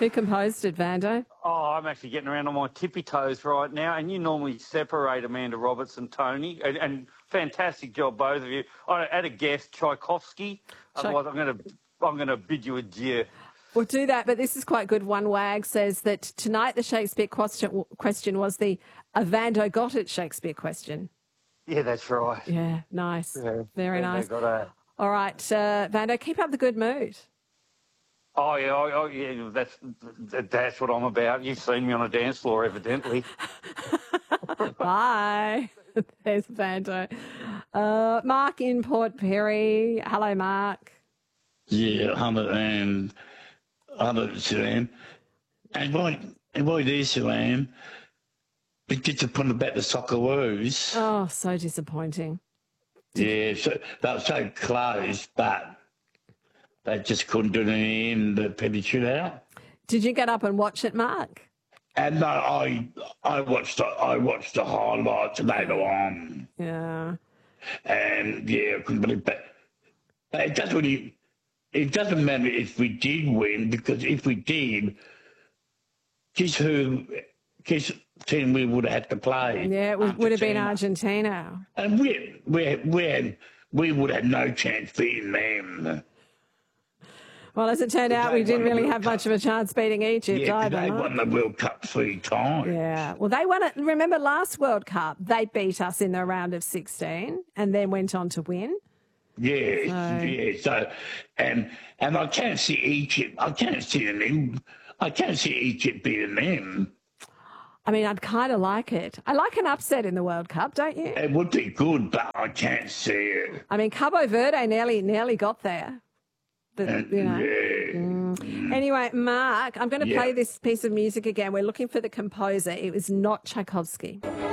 Who composed it, Vando? Oh, I'm actually getting around on my tippy toes right now, and you normally separate Amanda Roberts and Tony, and fantastic job, both of you. I had a guess, Tchaikovsky. Otherwise, I'm gonna bid you adieu. We'll do that, but this is quite good. One wag says that tonight the Shakespeare question was the Vando got it Shakespeare question. Yeah, that's right. Yeah, nice. Yeah, Very nice. Got that. All right, Vando, keep up the good mood. Oh yeah, that's what I'm about. You've seen me on a dance floor, evidently. Bye. There's Vando. Mark in Port Perry. Hello, Mark. Yeah, hello, Sue-Ann. And why there, Sue-Ann? Be disappointed about the Socceroos. Oh, so disappointing. Yeah, so they were so close, but they just couldn't do it in the penalty shootout. Did you get up and watch it, Mark? And no, I watched the highlights later on. Yeah. And yeah, I couldn't believe that. But it doesn't matter if we did win, because if we did, guess team we would have had to play. Yeah, it would have been Argentina. And we would have no chance beating them. Well, as it turned out, we didn't really have much of a chance beating Egypt either. They won the World Cup 3 times. Yeah. Well, they won it. Remember last World Cup, they beat us in the round of 16 and then went on to win. Yeah. So, and I can't see Egypt. I can't see Egypt beating them. I mean, I'd kind of like it. I like an upset in the World Cup, don't you? It would be good, but I can't see it. I mean, Cabo Verde nearly got there. But, Anyway, Mark, I'm going to play this piece of music again. We're looking for the composer. It was not Tchaikovsky.